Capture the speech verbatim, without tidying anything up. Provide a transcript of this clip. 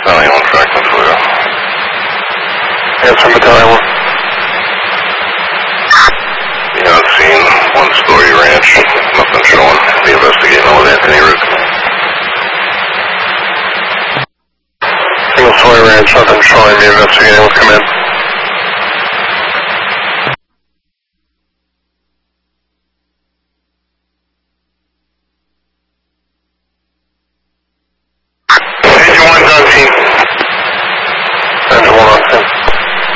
Battalion one, Franklin, Toledo. Answer Battalion one. Yeah, I've seen one story ranch, nothing showing. Be investigating all of Anthony Route. Single story ranch, nothing showing. Be investigating with command.